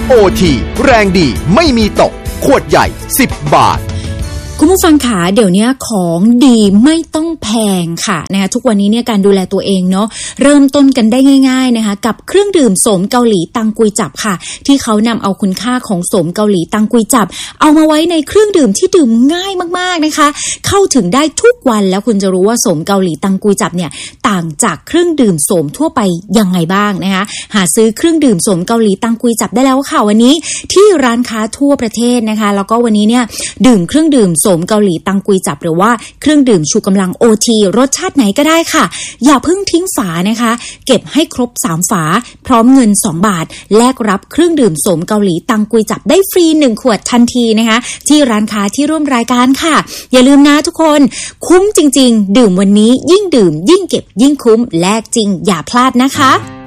OT แรงดีไม่มีตกขวดใหญ่10 บาทคุณผู้ฟังขาเดี๋ยวนี้ของดีไม่ต้องแพงค่ะนะคะทุกวันนี้เนี่ยการดูแลตัวเองเนาะเริ่มต้นกันได้ง่ายๆนะคะกับเครื่องดื่มโสมเกาหลีตังกุยจับค่ะที่เขานำเอาคุณค่าของโสมเกาหลีตังกุยจับเอามาไว้ในเครื่องดื่มที่ดื่มง่ายมากๆนะคะเข้าถึงได้ทุกวันแล้วคุณจะรู้ว่าโสมเกาหลีตังกุยจับเนี่ยต่างจากเครื่องดื่มโสมทั่วไปยังไงบ้างนะคะหาซื้อเครื่องดื่มโสมเกาหลีตังกุยจับได้แล้วค่ะวันนี้ที่ร้านค้าทั่วประเทศนะคะแล้วก็วันนี้เนี่ยดื่มเครื่องดื่มโสมเกาหลีตังกุยจับหรือว่าเครื่องดื่มชูกำลัง OT รสชาติไหนก็ได้ค่ะอย่าเพิ่งทิ้งฝานะคะเก็บให้ครบ3ฝาพร้อมเงิน2 บาทแลกรับเครื่องดื่มโสมเกาหลีตังกุยจับได้ฟรี1 ขวดทันทีนะคะที่ร้านค้าที่ร่วมรายการค่ะอย่าลืมนะทุกคนคุ้มจริงๆดื่มวันนี้ยิ่งดื่มยิ่งเก็บยิ่งคุ้มแลกจริงอย่าพลาดนะคะ